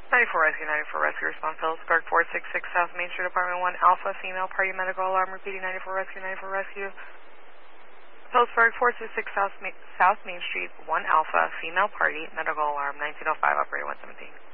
94 Rescue, 94 Rescue Response, Phillipsburg, 466 South Main Street, Apartment 1 Alpha, female party medical alarm, repeating 94 Rescue, 94 Rescue. Phillipsburg, 426 South Main Street, 1 Alpha, female party medical alarm, 1905, operator 117.